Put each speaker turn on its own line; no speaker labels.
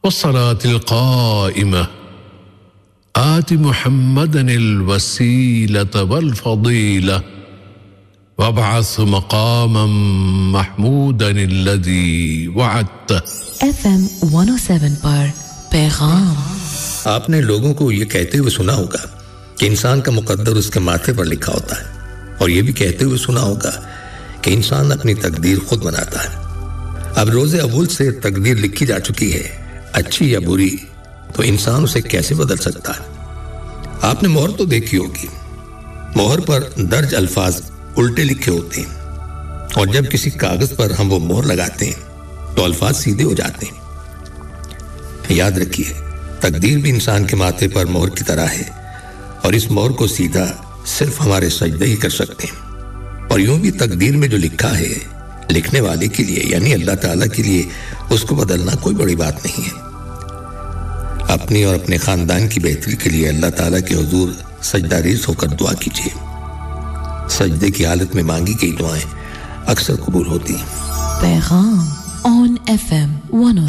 والصلاة القائمة آت محمدا الوسيلة والفضيلة وابعث مقاما محمودا الذي وعدته.
FM 107 پر پیغام.
آپ نے لوگوں کو یہ کہتے ہوئے سنا ہوگا کہ انسان کا مقدر اس کے ماتھے پر لکھا ہوتا ہے، اور یہ بھی کہتے ہوئے سنا ہوگا کہ انسان اپنی تقدیر خود بناتا ہے. اب روز اول سے تقدیر لکھی جا چکی ہے، اچھی یا بری، تو انسان اسے کیسے بدل سکتا ہے؟ آپ نے مہر تو دیکھی ہوگی. مہر پر درج الفاظ الٹے لکھے ہوتے ہیں، اور جب کسی کاغذ پر ہم وہ مہر لگاتے ہیں تو الفاظ سیدھے ہو جاتے ہیں. یاد رکھیے، تقدیر بھی انسان کے ماتھے پر مہر کی طرح ہے، اور اس مہر کو سیدھا صرف ہمارے سجدے ہی کر سکتے ہیں. اور یوں بھی تقدیر میں جو لکھا ہے، لکھنے والے کے لیے یعنی اللہ تعالیٰ کے لیے اس کو بدلنا کوئی بڑی بات نہیں ہے. اپنی اور اپنے خاندان کی بہتری کے لیے اللہ تعالیٰ کے حضور سجدہ ریز ہو کر دعا کیجیے. سجدے کی حالت میں مانگی گئی دعائیں اکثر قبول ہوتی ہیں.
پیغام on FM 107